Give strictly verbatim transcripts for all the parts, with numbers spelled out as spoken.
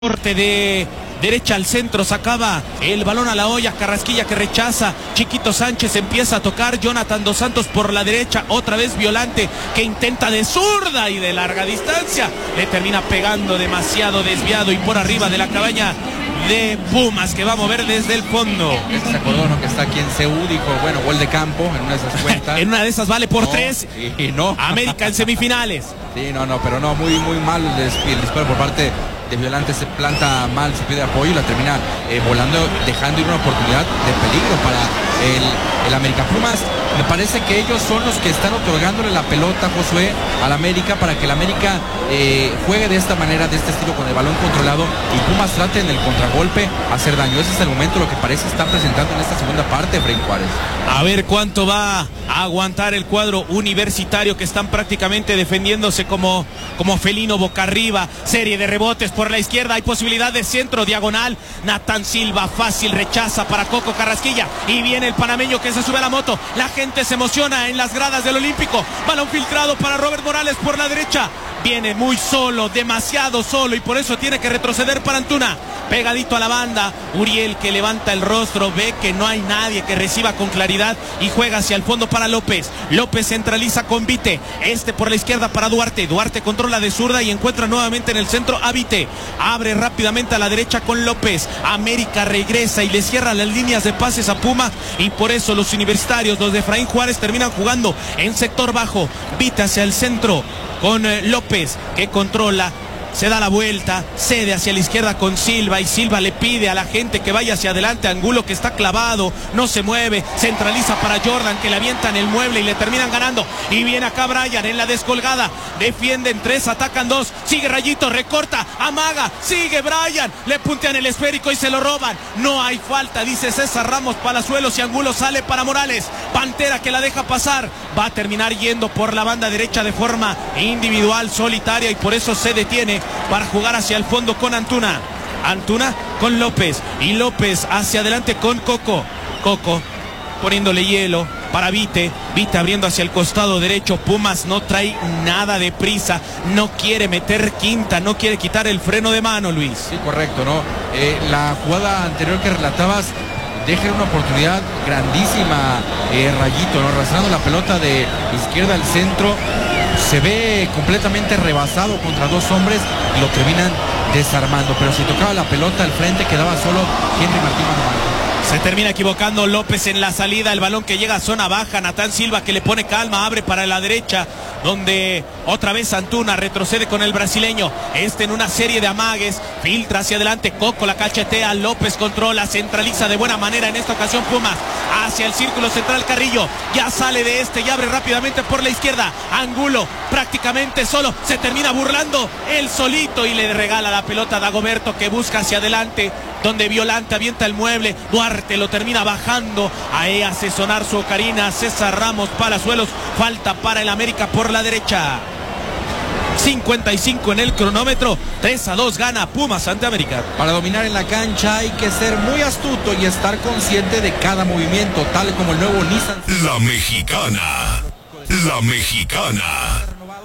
Corte de derecha al centro, sacaba el balón a la olla, Carrasquilla que rechaza, Chiquito Sánchez empieza a tocar, Jonathan Dos Santos por la derecha, otra vez Violante que intenta de zurda y de larga distancia, le termina pegando demasiado desviado y por arriba de la cabaña de Pumas que va a mover desde el fondo. Este se acordó, ¿no?, que está aquí en Seúl, dijo, bueno, gol de campo, en una de esas cuentas. En una de esas vale por no, tres. Y no. América en semifinales. Sí, no, no, pero no, muy, muy mal el, el disparo por parte de Violante, se planta mal su pie de apoyo y la termina eh, volando, dejando ir una oportunidad de peligro para el, el América. Pumas, me parece que ellos son los que están otorgándole la pelota, Josué, al América, para que el América eh, juegue de esta manera, de este estilo, con el balón controlado, y Pumas trate en el contragolpe hacer daño. Ese es el momento, lo que parece estar presentando en esta segunda parte, Efraín Juárez. A ver cuánto va a aguantar el cuadro universitario, que están prácticamente defendiéndose como, como felino boca arriba. Serie de rebotes por la izquierda, hay posibilidad de centro diagonal. Natán Silva, fácil, rechaza para Coco Carrasquilla y viene el panameño que se sube a la moto. La gente se emociona en las gradas del Olímpico. Balón filtrado para Robert Morales por la derecha. Viene muy solo, demasiado solo, y por eso tiene que retroceder para Antuna. Pegadito a la banda, Uriel que levanta el rostro, ve que no hay nadie que reciba con claridad y juega hacia el fondo para López. López centraliza con Vite, este por la izquierda para Duarte. Duarte controla de zurda y encuentra nuevamente en el centro a Vite. Abre rápidamente a la derecha con López. América regresa y le cierra las líneas de pases a Puma, y por eso los universitarios, los de Efraín Juárez, terminan jugando en sector bajo. Vite hacia el centro con eh, López, que controla, se da la vuelta, cede hacia la izquierda con Silva, y Silva le pide a la gente que vaya hacia adelante. Angulo, que está clavado, no se mueve, centraliza para Jordan, que le avientan el mueble y le terminan ganando. Y viene acá Brian en la descolgada, defienden tres, atacan dos, sigue Rayito, recorta, amaga, sigue Brian, le puntean el esférico y se lo roban. No hay falta, dice César Ramos Palazuelos, y Angulo sale para Morales. Pantera que la deja pasar, va a terminar yendo por la banda derecha de forma individual, solitaria, y por eso se detiene para jugar hacia el fondo con Antuna. Antuna con López, y López hacia adelante con Coco. Coco poniéndole hielo para Vite. Vite abriendo hacia el costado derecho. Pumas no trae nada de prisa, no quiere meter quinta, no quiere quitar el freno de mano, Luis. Sí, correcto, ¿no? Eh, la jugada anterior que relatabas deja una oportunidad grandísima, eh, Rayito, ¿no? Arrastrando la pelota de izquierda al centro, se ve completamente rebasado contra dos hombres y lo terminan desarmando, pero si tocaba la pelota al frente quedaba solo Henry Martín Manuel. Se termina equivocando López en la salida, el balón que llega a zona baja. Natán Silva que le pone calma, abre para la derecha, donde otra vez Antuna retrocede con el brasileño, este en una serie de amagues, filtra hacia adelante, Coco la cachetea, López controla, centraliza de buena manera en esta ocasión Pumas, hacia el círculo central Carrillo, ya sale de este y abre rápidamente por la izquierda. Angulo prácticamente solo, se termina burlando él solito y le regala la pelota a Dagoberto, que busca hacia adelante, donde Violante avienta el mueble. Duarte lo termina bajando, ahí hace sonar su ocarina César Ramos Palazuelos. Falta para el América por la derecha. cincuenta y cinco en el cronómetro, tres a dos gana Pumas ante América. Para dominar en la cancha hay que ser muy astuto y estar consciente de cada movimiento, tal como el nuevo Nissan. La Mexicana, la Mexicana,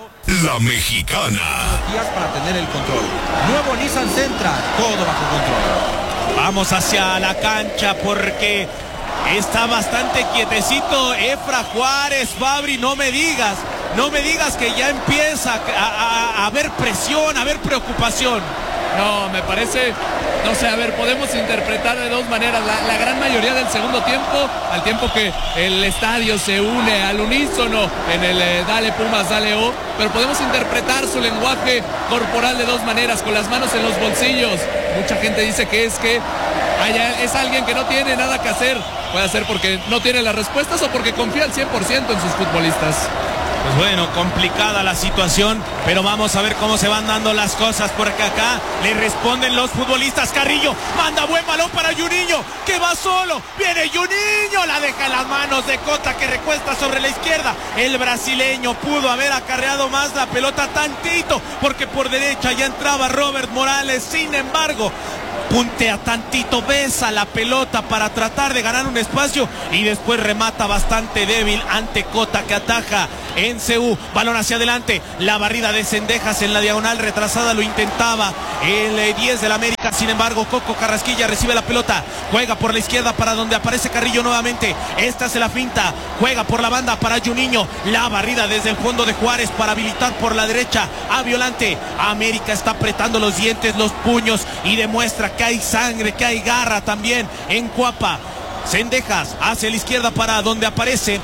la Mexicana. Para tener el control. Nuevo Nissan Sentra, todo bajo control. Vamos hacia la cancha porque está bastante quietecito Efra Juárez. Fabri, no me digas, no me digas que ya empieza a, a, a haber presión, a haber preocupación. No, me parece, no sé, a ver, podemos interpretar de dos maneras. La, la gran mayoría del segundo tiempo, al tiempo que el estadio se une al unísono en el eh, dale Pumas, dale O, pero podemos interpretar su lenguaje corporal de dos maneras, con las manos en los bolsillos. Mucha gente dice que es que haya, es alguien que no tiene nada que hacer. Puede ser porque no tiene las respuestas o porque confía al cien por ciento en sus futbolistas. Pues bueno, complicada la situación, pero vamos a ver cómo se van dando las cosas, porque acá le responden los futbolistas. Carrillo manda buen balón para Juninho, que va solo, viene Juninho, la deja en las manos de Cota, que recuesta sobre la izquierda. El brasileño pudo haber acarreado más la pelota tantito, porque por derecha ya entraba Robert Morales. Sin embargo, puntea tantito, besa la pelota para tratar de ganar un espacio y después remata bastante débil ante Cota, que ataja en C U. Balón hacia adelante, la barrida de Cendejas en la diagonal retrasada, lo intentaba el diez del América. Sin embargo, Coco Carrasquilla recibe la pelota, juega por la izquierda para donde aparece Carrillo nuevamente. Esta se la finta, juega por la banda para Juninho, la barrida desde el fondo de Juárez para habilitar por la derecha a Violante. América está apretando los dientes, los puños y demuestra que hay sangre, que hay garra también en Cuapa. Cendejas hacia la izquierda para donde aparece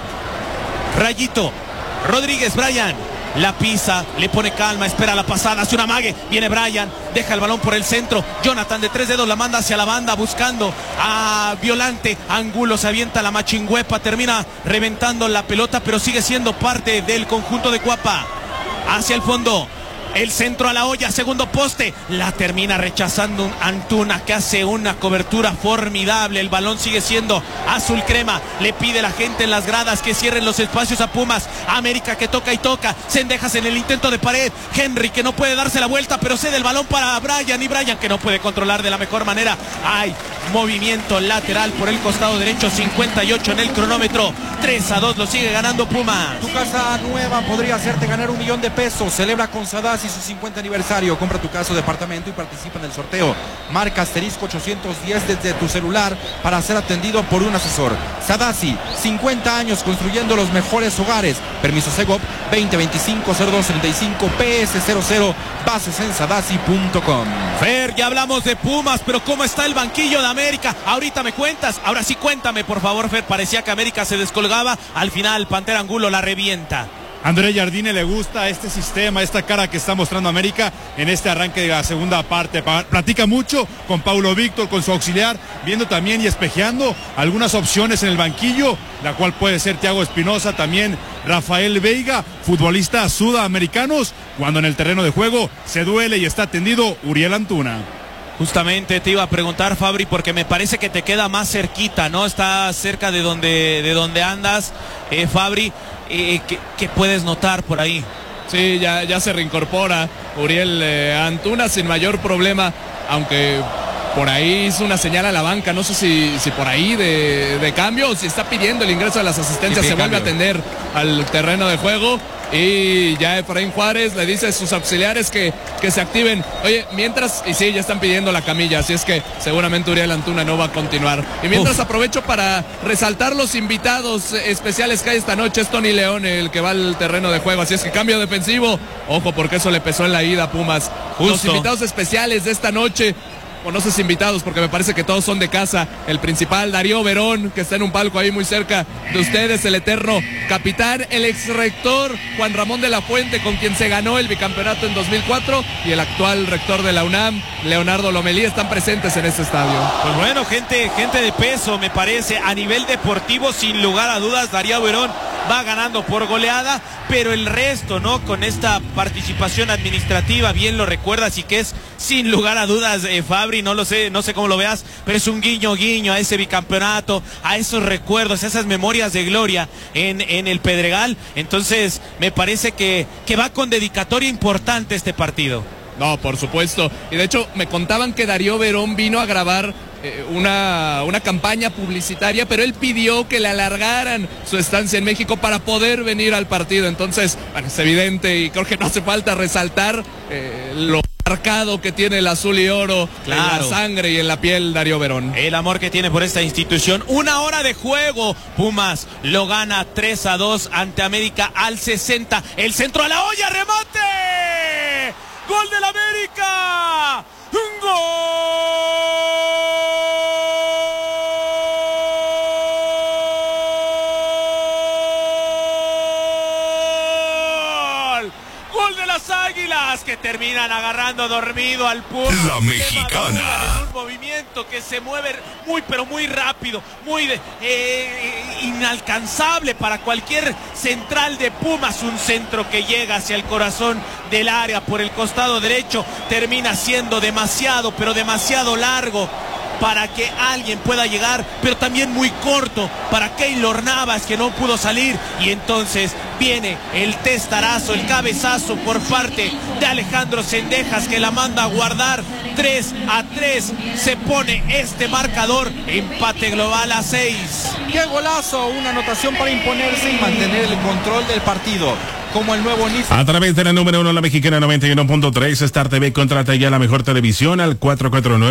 Rayito Rodríguez. Brian la pisa, le pone calma, espera la pasada, hace una amague, viene Brian, deja el balón por el centro, Jonathan de tres dedos la manda hacia la banda buscando a Violante. Angulo se avienta la machingüepa, termina reventando la pelota, pero sigue siendo parte del conjunto de Cuapa. Hacia el fondo, el centro a la olla, segundo poste, la termina rechazando un Antuna, que hace una cobertura formidable. El balón sigue siendo azul crema, le pide la gente en las gradas que cierren los espacios a Pumas. América que toca y toca, Cendejas en el intento de pared, Henry que no puede darse la vuelta pero cede el balón para Brian, y Brian que no puede controlar de la mejor manera. Hay movimiento lateral por el costado derecho, cincuenta y ocho en el cronómetro, tres a dos lo sigue ganando Pumas. Tu casa nueva podría hacerte ganar un millón de pesos. Celebra con Sadasi su cincuenta aniversario. Compra tu casa o departamento y participa en el sorteo. Marca asterisco ochocientos diez desde tu celular para ser atendido por un asesor. Sadasi, cincuenta años construyendo los mejores hogares. Permiso Segov veinte veinticinco cero dos treinta y cinco P S cero cero. Bases en sadasi punto com. Fer, ya hablamos de Pumas, pero ¿cómo está el banquillo de América? Ahorita me cuentas, ahora sí cuéntame por favor, Fer. Parecía que América se descolgaba, al final Pantera Angulo la revienta. André Jardine le gusta este sistema, esta cara que está mostrando América en este arranque de la segunda parte. Platica mucho con Paulo Víctor, con su auxiliar, viendo también y espejeando algunas opciones en el banquillo, la cual puede ser Thiago Espinosa, también Rafael Veiga, futbolistas sudamericanos, cuando en el terreno de juego se duele y está atendido Uriel Antuna. Justamente te iba a preguntar, Fabri, porque me parece que te queda más cerquita, ¿no? Está cerca de donde, de donde andas, eh, Fabri. Eh, ¿qué, ¿Qué puedes notar por ahí? Sí, ya, ya se reincorpora Uriel eh, Antuna sin mayor problema, aunque por ahí hizo una señal a la banca, no sé si, si por ahí de, de cambio o si está pidiendo el ingreso de las asistencias, se vuelve a atender al terreno de juego. Y ya Efraín Juárez le dice a sus auxiliares que, que se activen. Oye, mientras, y sí, ya están pidiendo la camilla, así es que seguramente Uriel Antuna no va a continuar. Y mientras Uf. aprovecho para resaltar los invitados especiales que hay esta noche. Es Tony León el que va al terreno de juego, así es que cambio defensivo. Ojo, porque eso le pesó en la ida a Pumas. Justo. Los invitados especiales de esta noche, conoces invitados porque me parece que todos son de casa. El principal, Darío Verón, que está en un palco ahí muy cerca de ustedes, el eterno capitán, el ex rector Juan Ramón de la Fuente, con quien se ganó el bicampeonato en dos mil cuatro, y el actual rector de la UNAM, Leonardo Lomelí, están presentes en este estadio. Pues bueno, gente, gente de peso, me parece. A nivel deportivo, sin lugar a dudas, Darío Verón va ganando por goleada, pero el resto, ¿no? Con esta participación administrativa, bien lo recuerdas, y que es sin lugar a dudas, eh, Fabri, no lo sé, no sé cómo lo veas, pero es un guiño guiño a ese bicampeonato, a esos recuerdos, a esas memorias de gloria en, en el Pedregal. Entonces me parece que, que va con dedicatoria importante este partido. No, por supuesto, y de hecho me contaban que Darío Verón vino a grabar eh, una, una campaña publicitaria, pero él pidió que le alargaran su estancia en México para poder venir al partido. Entonces, bueno, es evidente y creo que no hace falta resaltar eh, lo marcado que tiene el azul y oro, claro, en la sangre y en la piel Darío Verón. El amor que tiene por esta institución. Una hora de juego, Pumas lo gana tres a dos ante América al sesenta. El centro a la olla, remate. ¡Gol del América! ¡Gol! ¡Gol de las Águilas, que terminan agarrando dormido al Pumas! La Mexicana. En un movimiento que se mueve muy, pero muy rápido, muy de, eh, inalcanzable para cualquier central de Pumas. Un centro que llega hacia el corazón del área por el costado derecho, termina siendo demasiado, pero demasiado largo para que alguien pueda llegar, pero también muy corto para Keylor Navas, que no pudo salir, y entonces Viene el testarazo, el cabezazo por parte de Alejandro Zendejas, que la manda a guardar. tres a tres se pone este marcador. Empate global a seis. ¡Qué golazo! Una anotación para imponerse y mantener el control del partido. Como el nuevo Nissan. A través de la número uno, la Mexicana noventa y uno punto tres, Star T V, contrata ya la mejor televisión al cuatro cuatro nueve.